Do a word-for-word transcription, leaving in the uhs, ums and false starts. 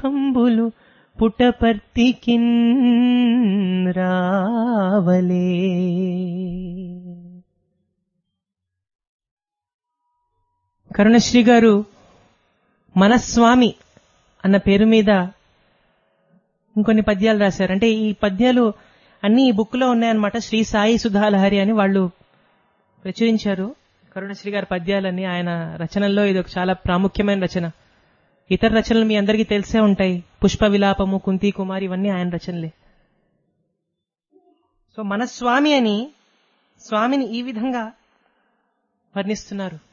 సుఖంబులు పుటపర్తికిన్ రావలే. కరుణశ్రీ గారు మనస్వామి అన్న పేరు మీద ఇంకొన్ని పద్యాలు రాశారు. అంటే ఈ పద్యాలు అన్ని ఈ బుక్ లో ఉన్నాయన్నమాట. శ్రీ సాయి సుధాలహరి అని వాళ్ళు ప్రచురించారు కరుణశ్రీ గారి పద్యాలన్నీ. ఆయన రచనల్లో ఇది ఒక చాలా ప్రాముఖ్యమైన రచన. ఇతర రచనలు మీ అందరికీ తెలిసే ఉంటాయి. పుష్ప విలాపము, కుంతి కుమారి, ఇవన్నీ ఆయన రచనలే. సో మన స్వామి అని స్వామిని ఈ విధంగా వర్ణిస్తున్నారు.